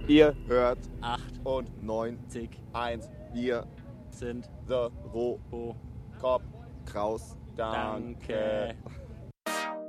Ihr hört 8 und 9, Zig 1. Wir sind The Ro Bo. Cop Kraus. Danke. Danke.